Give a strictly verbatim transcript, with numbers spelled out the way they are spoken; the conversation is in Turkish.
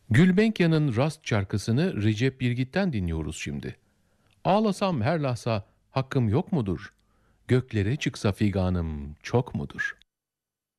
Gülbenkian'ın Rast şarkısını Recep Birgit'ten dinliyoruz şimdi. Ağlasam her lahza hakkım yok mudur? Göklere çıksa figanım çok mudur?